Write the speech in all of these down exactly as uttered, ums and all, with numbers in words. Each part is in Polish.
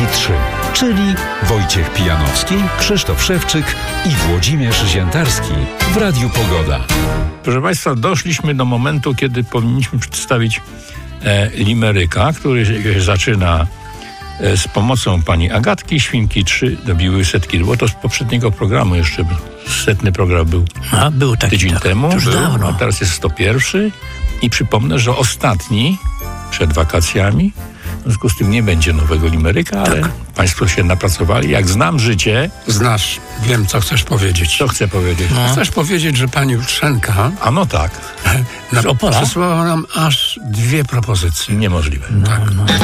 Świnki trzy, czyli Wojciech Pijanowski, Krzysztof Szewczyk i Włodzimierz Ziętarski w Radiu Pogoda. Proszę Państwa, doszliśmy do momentu, kiedy powinniśmy przedstawić e, limeryka, który się zaczyna e, z pomocą pani Agatki. Świnki trzy dobiły setki. Było to z poprzedniego programu jeszcze. Setny program był, A, był taki, tydzień tak, temu. już Był, dawno. a teraz jest sto pierwszy. I przypomnę, że ostatni przed wakacjami. W związku z tym nie będzie nowego limeryka, ale Tak. Państwo się napracowali. Jak znam życie, Znasz, wiem, co chcesz powiedzieć. co chcę powiedzieć? No. Chcesz powiedzieć, że pani Jutrzenka A no tak, na, Z Opola? przesłała nam aż dwie propozycje. niemożliwe. Tak.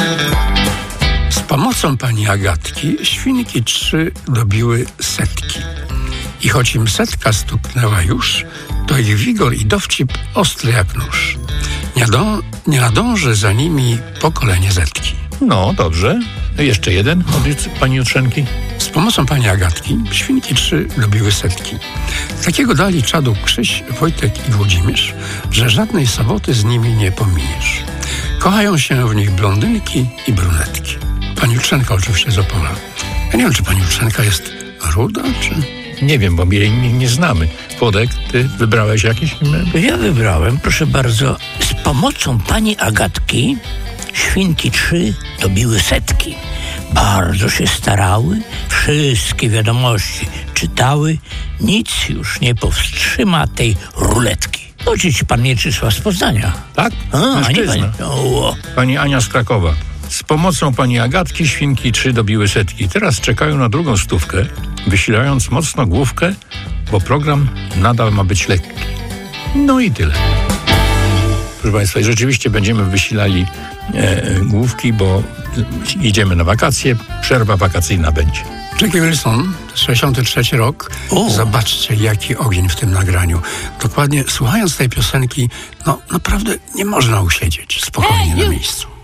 Z pomocą pani Agatki Świnki trzy dobiły setki. I choć im setka stuknęła już, to ich wigor i dowcip ostry jak nóż. Nie, do, nie nadąży za nimi pokolenie zetki. No, dobrze. Jeszcze jeden od pani Jutrzenki. Z pomocą pani Agatki Świnki trzy dobiły setki. Takiego dali czadu Krzyś, Wojtek i Włodzimierz, że żadnej soboty z nimi nie pominiesz. Kochają się w nich blondynki i brunetki. Pani Jutrzenka oczywiście z Opola. Ja nie wiem, czy pani Jutrzenka jest ruda, czy... Nie wiem, bo jej nie, nie znamy. Włodek, ty wybrałeś jakiś limeryk? Ja wybrałem, proszę bardzo, z pomocą pani Agatki Świnki trzy dobiły setki. Bardzo się starały, wszystkie wiadomości czytały, nic już nie powstrzyma tej ruletki. Oczywiście pan Mieczysław z Poznania. Tak? A, a nie Mężczyzna. pani. O, Pani Ania z Krakowa. Z pomocą pani Agatki Świnki trzy dobiły setki. Teraz czekają na drugą stówkę, wysilając mocno główkę, bo program nadal ma być lekki. No i tyle. Proszę Państwa, i rzeczywiście będziemy wysilali e, główki, bo idziemy na wakacje, przerwa wakacyjna będzie. Jackie Wilson, sześćdziesiąty trzeci rok. O. Zobaczcie, jaki ogień w tym nagraniu. Dokładnie, słuchając tej piosenki, no naprawdę nie można usiedzieć spokojnie na miejscu.